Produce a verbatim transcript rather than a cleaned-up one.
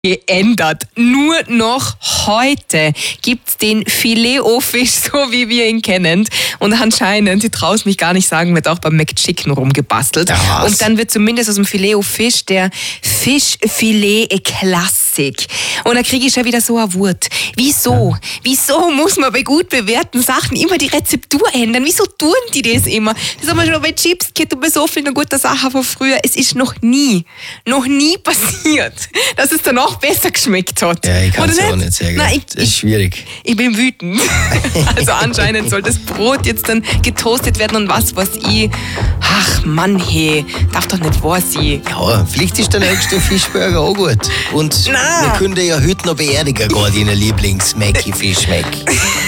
geändert. Nur noch heute gibt's den Filet-O-Fisch, so wie wir ihn kennen. Und anscheinend, ich traue es mich gar nicht sagen, wird auch beim McChicken rumgebastelt. Ja, und dann wird zumindest aus dem Filet-O-Fisch der Fischfilet-Klassik. Und da kriege ich schon wieder so eine Wut. Wieso? Wieso muss man bei gut bewährten Sachen immer die Rezeptur ändern? Wieso tun die das immer? Das haben wir schon bei Chips gehabt und bei so vielen guten Sachen von früher. Es ist noch nie, noch nie passiert, dass es danach besser geschmeckt hat. Ja, ich kann es Oder auch nicht sagen. Nein, ich, das ist schwierig. Ich bin wütend. Also anscheinend soll das Brot jetzt dann getoastet werden und was weiß ich. Ach Mann, hey, darf doch nicht wahr sein. Ja, vielleicht ist der nächste Fischburger auch gut. Und Nein. wir können ja heute noch beerdigen, gerade in der Lieblings-Mackie-Fisch-Mac.